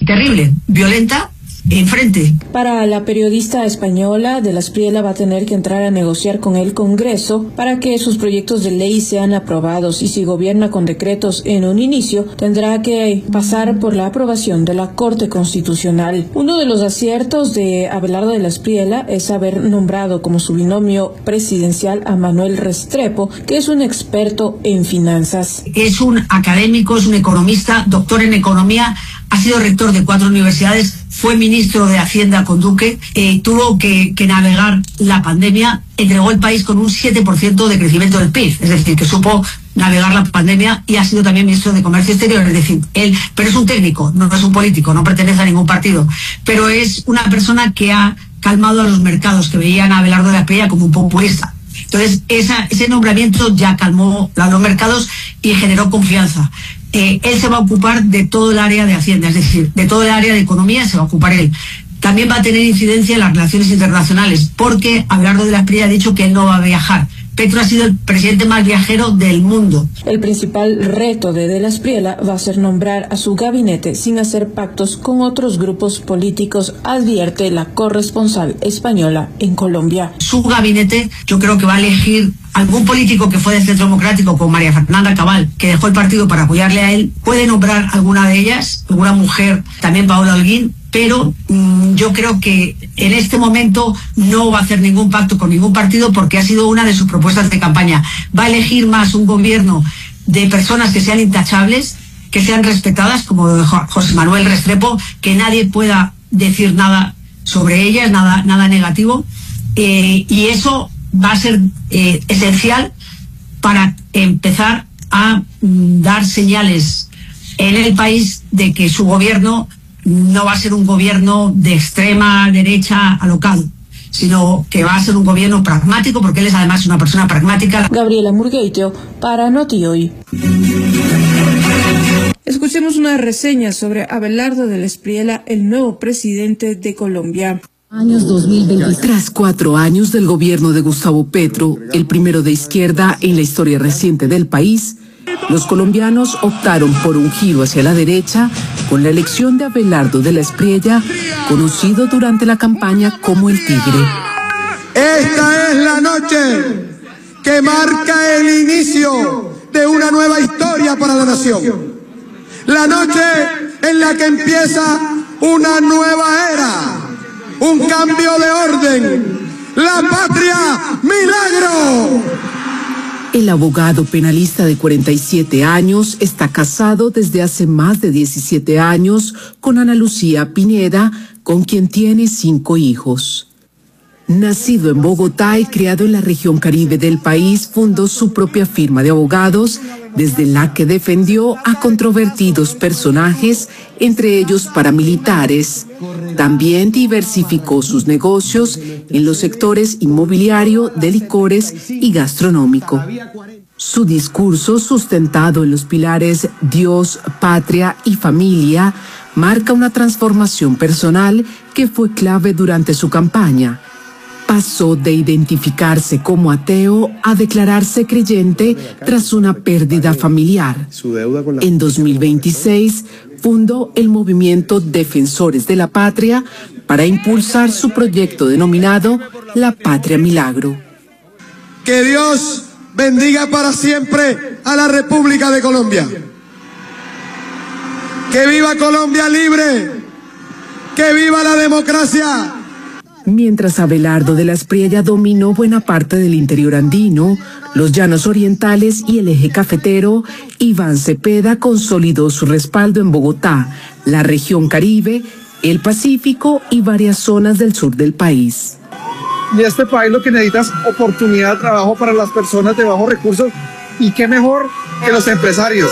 terrible, violenta, enfrente. Para la periodista española, de la Espriella va a tener que entrar a negociar con el Congreso para que sus proyectos de ley sean aprobados, y si gobierna con decretos en un inicio, tendrá que pasar por la aprobación de la Corte Constitucional. Uno de los aciertos de Abelardo de la Espriella es haber nombrado como su binomio presidencial a Manuel Restrepo, que es un experto en finanzas. Es un académico, es un economista, doctor en economía, ha sido rector de 4 universidades, fue ministro de Hacienda con Duque, tuvo que navegar la pandemia, entregó el país con un 7% de crecimiento del PIB, es decir, que supo navegar la pandemia, y ha sido también ministro de Comercio Exterior, es decir, pero es un técnico, no es un político, no pertenece a ningún partido, pero es una persona que ha calmado a los mercados, que veían a Abelardo de la Espriella como un populista. Entonces, ese nombramiento ya calmó a los mercados y generó confianza. Él se va a ocupar de todo el área de Hacienda, es decir, de todo el área de economía se va a ocupar él. También va a tener incidencia en las relaciones internacionales, porque Abelardo de la Espriella ha dicho que él no va a viajar. Petro ha sido el presidente más viajero del mundo. El principal reto de la Espriella va a ser nombrar a su gabinete sin hacer pactos con otros grupos políticos, advierte la corresponsal española en Colombia. Su gabinete, yo creo que va a elegir algún político que fue del Centro Democrático, como María Fernanda Cabal, que dejó el partido para apoyarle a él. Puede nombrar alguna de ellas, alguna mujer, también Paola Holguín, pero yo creo que en este momento no va a hacer ningún pacto con ningún partido, porque ha sido una de sus propuestas de campaña. Va a elegir más un gobierno de personas que sean intachables, que sean respetadas, como José Manuel Restrepo, que nadie pueda decir nada sobre ellas, nada negativo, y eso va a ser esencial para empezar a dar señales en el país de que su gobierno no va a ser un gobierno de extrema derecha alocado, sino que va a ser un gobierno pragmático, porque él es además una persona pragmática. Gabriela Murgueito para Notihoy. Escuchemos una reseña sobre Abelardo de la Espriella, el nuevo presidente de Colombia. Años 2020. Tras 4 años del gobierno de Gustavo Petro, el primero de izquierda en la historia reciente del país, los colombianos optaron por un giro hacia la derecha con la elección de Abelardo de la Espriella, conocido durante la campaña como el Tigre. Esta es la noche que marca el inicio de una nueva historia para la nación. La noche en la que empieza una nueva era, un cambio de orden. La patria, milagro. El abogado penalista de 47 años está casado desde hace más de 17 años con Ana Lucía Pineda, con quien tiene 5 hijos. Nacido en Bogotá y criado en la región Caribe del país, fundó su propia firma de abogados, desde la que defendió a controvertidos personajes, entre ellos paramilitares. También diversificó sus negocios en los sectores inmobiliario, de licores y gastronómico. Su discurso, sustentado en los pilares Dios, patria y familia, marca una transformación personal que fue clave durante su campaña. Pasó de identificarse como ateo a declararse creyente tras una pérdida familiar. En 2026 fundó el movimiento Defensores de la Patria para impulsar su proyecto denominado La Patria Milagro. Que Dios bendiga para siempre a la República de Colombia. Que viva Colombia libre. Que viva la democracia. Mientras Abelardo de la Espriella dominó buena parte del interior andino, los llanos orientales y el eje cafetero, Iván Cepeda consolidó su respaldo en Bogotá, la región Caribe, el Pacífico y varias zonas del sur del país. Y este país lo que necesita es oportunidad de trabajo para las personas de bajos recursos, y qué mejor que los empresarios.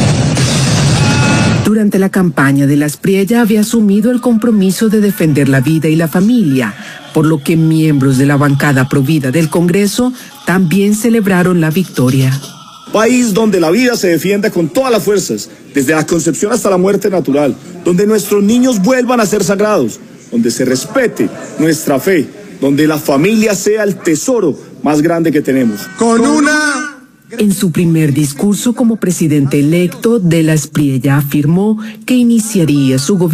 Durante la campaña de la Espriella había asumido el compromiso de defender la vida y la familia, por lo que miembros de la bancada Provida del Congreso también celebraron la victoria. País donde la vida se defienda con todas las fuerzas, desde la concepción hasta la muerte natural, donde nuestros niños vuelvan a ser sagrados, donde se respete nuestra fe, donde la familia sea el tesoro más grande que tenemos. En su primer discurso como presidente electo, de la Espriella afirmó que iniciaría su gobierno